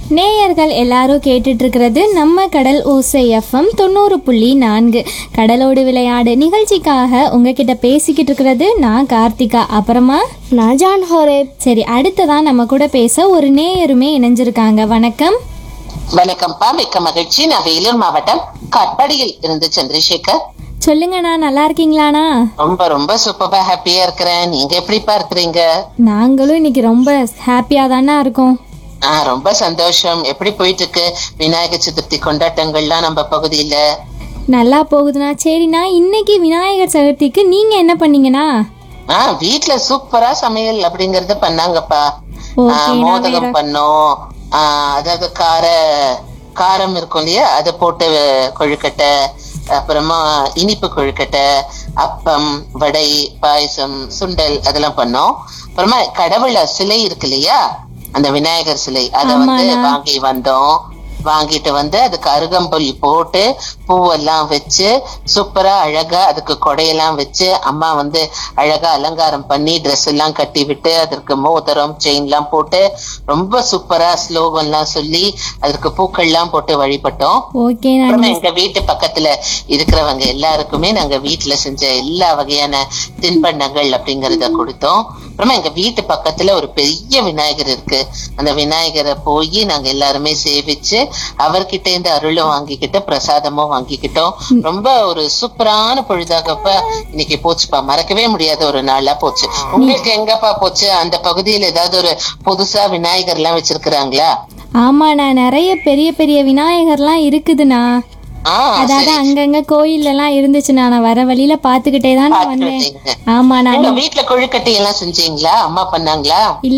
நேயர்கள் எல்லாரும் கேட்டுட்டு இருக்கிறது நம்ம கடல் ஓசை எஃப்எம் 90.4 கடலோடு விளையாடு நிகழ்ச்சிக்காக உங்ககிட்ட பேசிக்கிட்டு இருக்கிறது நான் கார்த்திகா. அப்புறமா நான் ஜான் ஹோரேப். சரி, அடுத்ததான் நம்ம கூட பேச ஒரு நேயருமே இணைஞ்சிருக்காங்க. வணக்கம். வணக்கம்ப்பா, மிக்க மகிழ்ச்சி. நான் வேலூர் மாவட்டம் காட்பாடியில் இருந்து சந்திரசேகர். சொல்லுங்கண்ணா, நல்லா இருக்கீங்களாண்ணா? ரொம்ப ரொம்ப சூப்பரா ஹாப்பியா இருக்கிறேன். நீங்க எப்படிப்பா இருக்கிறீங்க? நாங்களும் இன்னைக்கு ரொம்ப ஹாப்பியா தானே இருக்கோம். ரொம்ப சந்தோஷம். எப்படி போயிட்டு இருக்கு விநாயகர் சதுர்த்தி கொண்டாட்டங்கள்லாம் நம்ம பகுதியில? நல்லா போகுதுண்ணா. சரிண்ணா, இன்னைக்கு விநாயகர் சதுர்த்திக்கு நீங்க என்ன பண்ணீங்கண்ணா? வீட்டுல சூப்பரா சமையல் அப்படிங்கறது பண்ணாங்கப்பா. மோதகம் பண்ணோம். அதாவது காரம் இருக்கும் இல்லையா, அதை போட்டு கொழுக்கட்டை, அப்புறமா இனிப்பு கொழுக்கட்டை, அப்பம், வடை, பாயசம், சுண்டல் அதெல்லாம் பண்ணோம். அப்புறமா கடவுள சிலை இருக்கு இல்லையா, அந்த விநாயகர் சிலை, அதை வாங்கிட்டு வந்து அதுக்கு அருகம்புல் போட்டு பூவெல்லாம் வச்சு சூப்பரா அழகா அதுக்கு கொடையெல்லாம் வச்சு அம்மா அழகா அலங்காரம் பண்ணி ட்ரெஸ் எல்லாம் கட்டி விட்டு அதற்கு மோதிரம் செயின் எல்லாம் போட்டு ரொம்ப சூப்பரா ஸ்லோகம் எல்லாம் சொல்லி அதற்கு பூக்கள் எல்லாம் போட்டு வழிபட்டோம். அப்புறமா எங்க வீட்டு பக்கத்துல இருக்கிறவங்க எல்லாருக்குமே நாங்க வீட்டுல செஞ்ச எல்லா வகையான தின்பண்டங்கள் அப்படிங்கறத கொடுத்தோம். அப்புறமா எங்க வீட்டு பக்கத்துல ஒரு பெரிய விநாயகர் இருக்கு. அந்த விநாயகரை போய் நாங்க எல்லாருமே சேவிச்சு அவர்கிட்ட இருந்து அருளும் வாங்கிக்கிட்டு பிரசாதமும் வாங்கிக்கிட்டோம். ரொம்ப ஒரு சூப்பரான பொழுதாகப்ப இன்னைக்கு போச்சுப்பா. மறக்கவே முடியாத ஒரு நாளா போச்சு. உங்களுக்கு எங்கப்பா போச்சு? அந்த பகுதியில ஏதாவது ஒரு புதுசா விநாயகர் எல்லாம் வச்சிருக்கிறாங்களா? ஆமாண்ணா, நிறைய பெரிய பெரிய விநாயகர்லாம் இருக்குதுண்ணா. அதாவது அங்கங்க கோயில்ல எல்லாம் இருந்துச்சுண்ணா. நான் வர வழியில பாத்துக்கிட்டே தான் வந்தேன். ஆமாண்ணா. வீட்டுல கொழுக்கட்டை எல்லாம் செஞ்சீங்களா? அம்மா பண்ணாங்களா?